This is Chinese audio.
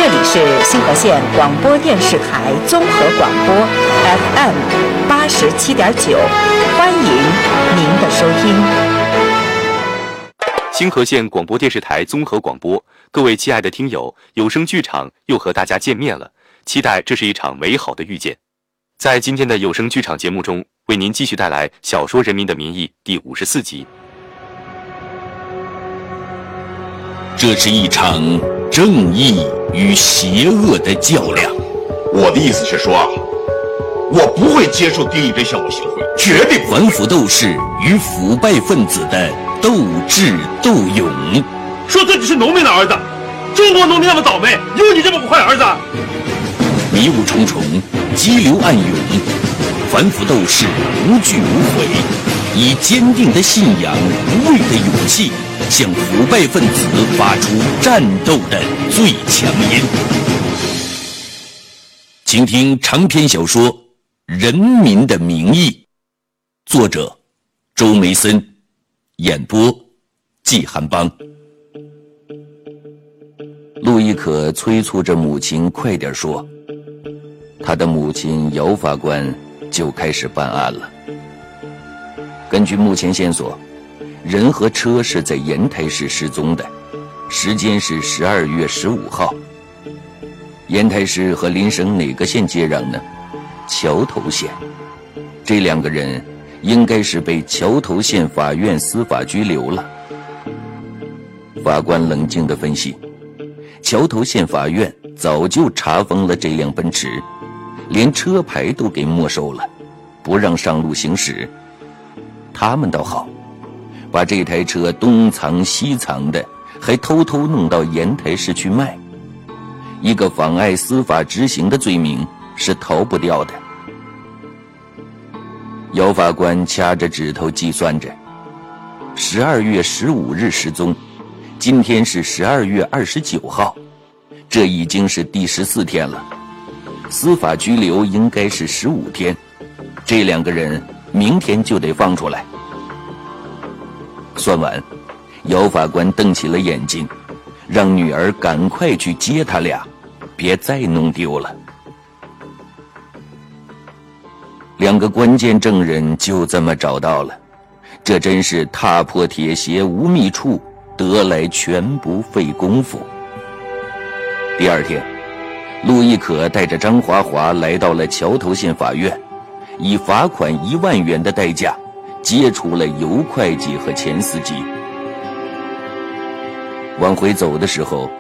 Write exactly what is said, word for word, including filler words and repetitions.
这里是星河县广播电视台综合广播 F M 八十七点九，欢迎您的收听。 星河县广播电视台综合广播，各位亲爱的听友，有声剧场又和大家见面了，期待这是一场美好的遇见。在今天的有声剧场节目中，为您继续带来小说《人民的名义》第五十四集。 这是一场正义与邪恶的较量。 我的意思是说啊，我不会接受丁义珍向我行贿，绝对不会。 反腐斗士与腐败分子的斗智斗勇。 说自己是农民的儿子，中国农民那么倒霉，有你这么个坏儿子？ 迷雾重重，激流暗涌，反腐斗士无惧无悔，以坚定的信仰、无畏的勇气，向腐败分子发出战斗的最强音。请听长篇小说《人民的名义》，作者周梅森，演播季寒邦。陆亦可催促着母亲快点说，他的母亲姚法官就开始办案了。根据目前线索，人和车是在烟台市失踪的，时间是十二月十五号。烟台市和邻省哪个县接壤呢？桥头县。这两个人应该是被桥头县法院司法拘留了。法官冷静地分析，桥头县法院早就查封了这辆奔驰，连车牌都给没收了，不让上路行驶。他们倒好，把这台车东藏西藏的，还偷偷弄到烟台市去卖。一个妨碍司法执行的罪名是逃不掉的。姚法官掐着指头计算着，十二月十五日失踪，今天是十二月二十九号，这已经是第十四天了。司法拘留应该是十五天，这两个人明天就得放出来。算完，姚法官瞪起了眼睛，让女儿赶快去接他俩，别再弄丢了。两个关键证人就这么找到了，这真是踏破铁鞋无觅处，得来全不费功夫。第二天，陆亦可带着张华华来到了桥头县法院，以罚款一万元的代价接触了尤会计和钱司机。往回走的时候，